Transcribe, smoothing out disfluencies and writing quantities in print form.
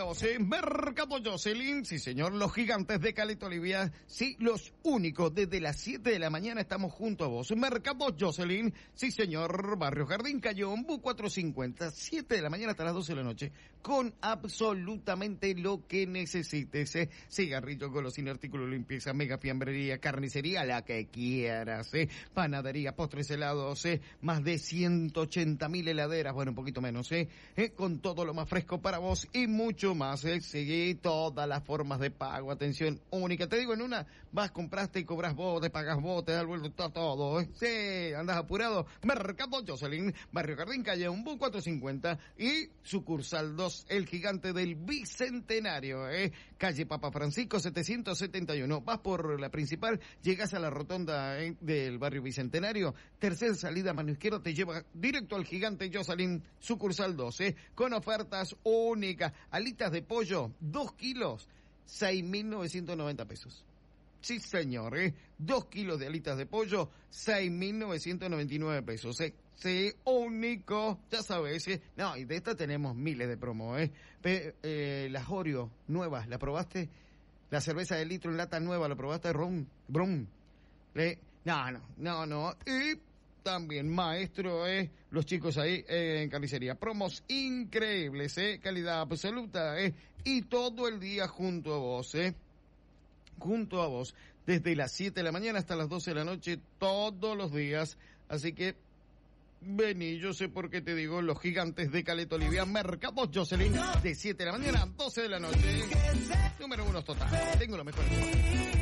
vos, Mercado Jocelyn, sí señor, los gigantes de Caleta Olivia, sí, los únicos, desde las 7 de la mañana estamos junto a vos. Mercado Jocelyn, sí señor, Barrio Jardín Cayón, Bu 450, 7 de la mañana hasta las 12 de la noche, con absolutamente lo que necesites, cigarrillo, golosina, artículo de limpieza, mega fiambrería, carnicería, la que quieras, panadería, postres helados, más de 180.000 heladeras, bueno, un poquito menos, con todo lo más fresco para vos y mucho más, seguí todas las formas de pago, atención única, te digo, en una vas, compraste y cobras vos, te pagas vos, te da el vuelto todo, sí, andas apurado, Mercado Jocelyn, Barrio Jardín Calle, un Bu 450 y sucursal 2, el gigante del Bicentenario, calle Papa Francisco 771, vas por la principal, llegas a la rotonda del barrio Bicentenario, tercera salida a mano izquierda, te lleva directo al gigante Jocelyn, sucursal 2, con ofertas únicas, alitas de pollo, 2 kilos, 6.990 pesos. Sí, señor, 2 kilos de alitas de pollo, 6.999 pesos, Sí, único, ya sabes, No, y de esta tenemos miles de promos, las Oreo nuevas, ¿la probaste? La cerveza de litro en lata nueva, ¿la probaste? Brum. No. Y también, maestro, los chicos ahí en carnicería. Promos increíbles, calidad absoluta, y todo el día junto a vos, junto a vos, desde las 7 de la mañana hasta las 12 de la noche, todos los días. Así que, vení, yo sé por qué te digo, los gigantes de Caleta Olivia, Mercado Jocelyn, de 7 de la mañana a 12 de la noche. Número 1 total, tengo lo mejor.